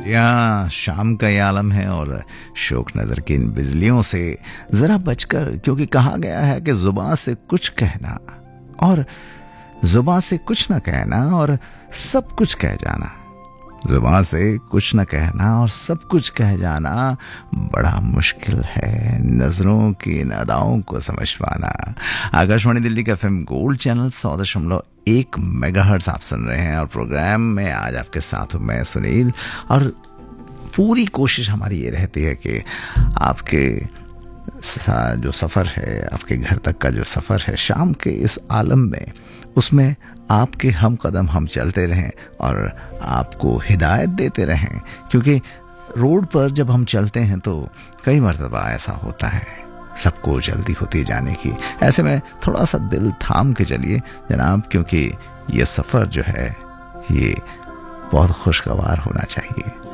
यहाँ शाम का ये आलम है और शोक नजर की इन बिजलियों से जरा बचकर, क्योंकि कहा गया है कि जुबान से कुछ कहना और जुबान से कुछ न कहना और सब कुछ कह जाना, जुबान से कुछ न कहना और सब कुछ कह जाना बड़ा मुश्किल है। नजरों की इन अदाओं को समझ पाना। आकाशवाणी दिल्ली का एफएम गोल्ड चैनल 100.1 मेगाहर्ट्ज आप सुन रहे हैं और प्रोग्राम में आज आपके साथ हूं मैं सुनील। और पूरी कोशिश हमारी ये रहती है कि आपके जो सफ़र है, आपके घर तक का जो सफ़र है शाम के इस आलम में, उसमें आपके हम कदम हम चलते रहें और आपको हिदायत देते रहें। क्योंकि रोड पर जब हम चलते हैं तो कई मर्तबा ऐसा होता है, सबको जल्दी होती जाने की। ऐसे में थोड़ा सा दिल थाम के चलिए जनाब, क्योंकि ये सफ़र जो है ये बहुत खुशगवार होना चाहिए।